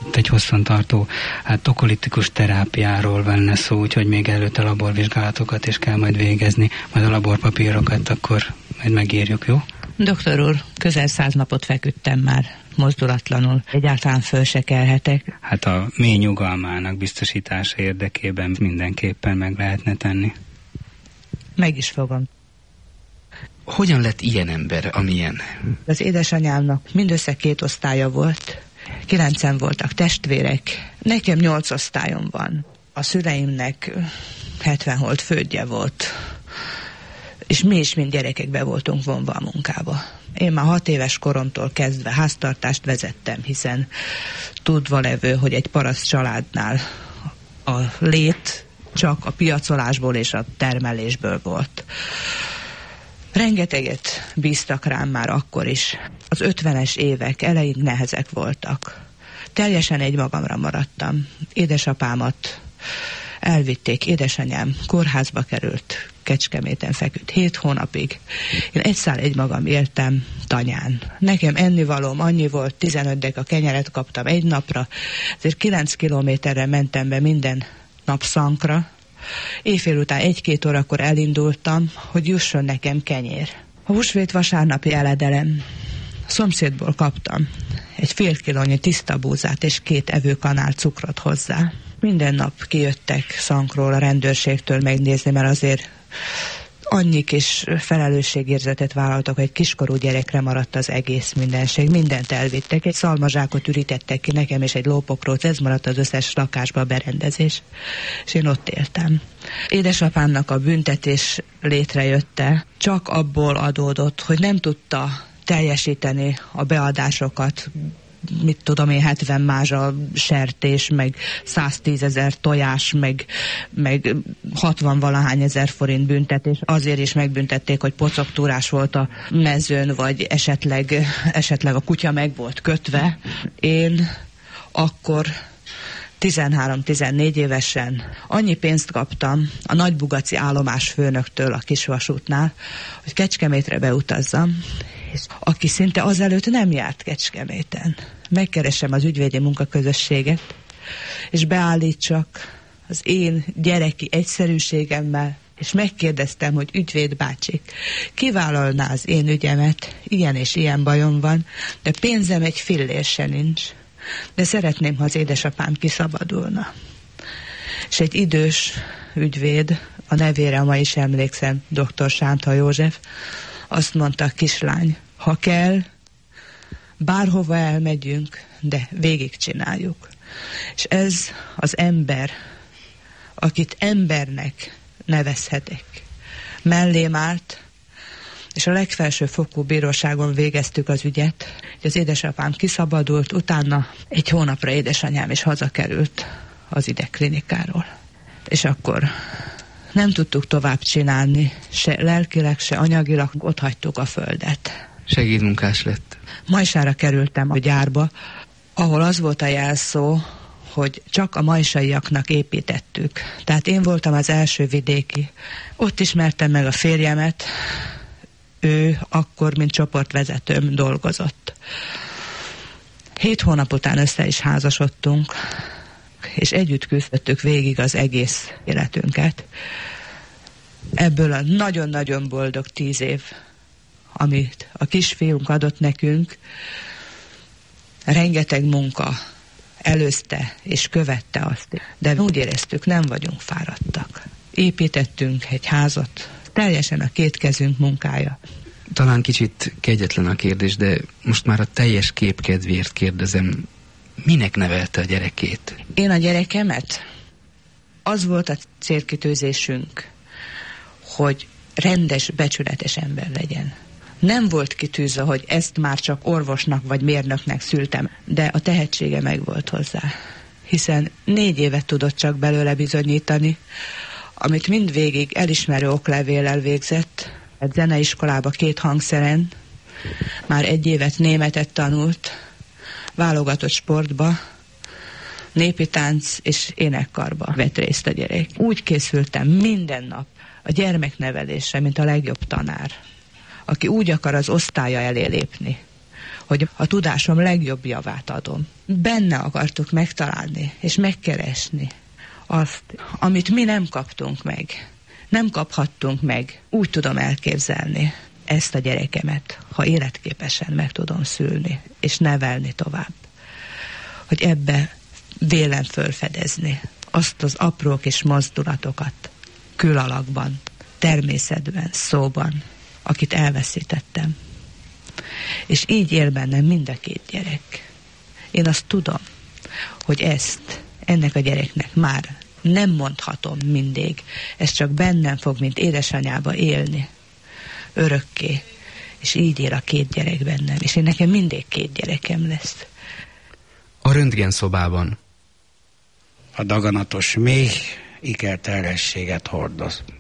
egy hosszantartó tokolitikus terápiáról lenne szó, úgyhogy még előtte laborvizsgálatokat is kell majd végezni, majd a laborpapírokat akkor majd megírjuk, jó? Doktor úr, közel 100 napot feküdtem már mozdulatlanul. Egyáltalán föl se kelhetek. Hát a mély nyugalmának biztosítása érdekében mindenképpen meg lehetne tenni. Meg is fogom. Hogyan lett ilyen ember, amilyen? Az édesanyámnak mindössze 2 osztálya volt. 9-en voltak testvérek. Nekem 8 osztályom van. A szüleimnek 70 holt földje volt. És mi is mind gyerekek be voltunk vonva a munkába. Én már 6 éves koromtól kezdve háztartást vezettem, hiszen tudva levő, hogy egy paraszt családnál a lét csak a piacolásból és a termelésből volt. Rengeteget bíztak rám már akkor is. Az 50-es évek elején nehezek voltak. Teljesen egymagamra maradtam. Édesapámat elvitték, édesanyám kórházba került, Kecskeméten feküdt 7 hónapig. Én egymagam éltem tanyán. Nekem ennivalóm annyi volt, 15 deka kenyeret kaptam egy napra, ezért 9 kilométerre mentem be minden nap szankra. Éjfél után 1-2 órakor elindultam, hogy jusson nekem kenyér. A húsvét vasárnapi eledelem. Szomszédból kaptam egy fél kilónyi tiszta búzát és 2 evőkanál cukrot hozzá. Minden nap kijöttek szankról a rendőrségtől megnézni, mert azért annyi kis felelősségérzetet vállaltak, hogy egy kiskorú gyerekre maradt az egész mindenség. Mindent elvittek, egy szalmazsákot ürítettek ki nekem, és egy lópokrót, ez maradt az összes lakásba a berendezés. És én ott éltem. Édesapámnak a büntetés létrejötte, csak abból adódott, hogy nem tudta teljesíteni a beadásokat, mit tudom én, 70 mázsa sertés, meg 110 000 tojás, meg 60 valahány ezer forint büntetés. Azért is megbüntették, hogy pocogtúrás volt a mezőn, vagy esetleg a kutya meg volt kötve. Én akkor 13-14 évesen annyi pénzt kaptam a nagybugaci állomás főnöktől a Kisvasútnál, hogy Kecskemétre beutazzam, és aki szinte azelőtt nem járt Kecskeméten. Megkeresem az ügyvédi munkaközösséget, és beállítsak az én gyereki egyszerűségemmel, és megkérdeztem, hogy ügyvéd bácsik, kivállalná az én ügyemet, ilyen és ilyen bajom van, de pénzem egy fillér se nincs, de szeretném, ha az édesapám kiszabadulna. És egy idős ügyvéd, a nevére ma is emlékszem, dr. Sántha József, azt mondta, kislány, ha kell, bárhova elmegyünk, de végigcsináljuk. És ez az ember, akit embernek nevezhetek, mellém állt, és a legfelső fokú bíróságon végeztük az ügyet, hogy az édesapám kiszabadult, utána 1 hónapra édesanyám is hazakerült az idegklinikáról. És akkor nem tudtuk tovább csinálni, se lelkileg, se anyagilag, ott hagytuk a földet. Segédmunkás lett. Majsára kerültem a gyárba, ahol az volt a jelszó, hogy csak a majsaiaknak építettük. Tehát én voltam az első vidéki. Ott ismertem meg a férjemet, ő akkor, mint csoportvezetőm dolgozott. 7 hónap után össze is házasodtunk, és együtt küzdöttük végig az egész életünket. Ebből a nagyon-nagyon boldog 10 év, amit a kisfiunk adott nekünk, rengeteg munka előzte és követte azt. De úgy éreztük, nem vagyunk fáradtak. Építettünk egy házat, teljesen a 2 kezünk munkája. Talán kicsit kegyetlen a kérdés, de most már a teljes kép kedvéért kérdezem, minek nevelte a gyerekét? Én a gyerekemet? Az volt a célkitűzésünk, hogy rendes, becsületes ember legyen. Nem volt kitűzve, hogy ezt már csak orvosnak vagy mérnöknek szültem, de a tehetsége megvolt hozzá. Hiszen 4 évet tudott csak belőle bizonyítani, amit mindvégig elismerő oklevéllel végzett. A zeneiskolába 2 hangszeren, már 1 évet németet tanult, válogatott sportba, népi tánc és énekkarba vett részt a gyerek. Úgy készültem minden nap a gyermeknevelésre, mint a legjobb tanár, aki úgy akar az osztálya elé lépni, hogy a tudásom legjobb javát adom. Benne akartuk megtalálni és megkeresni azt, amit mi nem kaptunk meg. Nem kaphattunk meg. Úgy tudom elképzelni ezt a gyerekemet, ha életképesen meg tudom szülni, és nevelni tovább. Hogy ebbe vélem fölfedezni azt az apró kis mozdulatokat, külalakban, természetben, szóban, akit elveszítettem. És így él bennem mind a két gyerek. Én azt tudom, hogy ennek a gyereknek már nem mondhatom mindig, ez csak bennem fog, mint édesanyába élni, örökké. És így él a két gyerek bennem, és én nekem mindig két gyerekem lesz. A röntgenszobában. A daganatos méh ikerteljességet hordoz.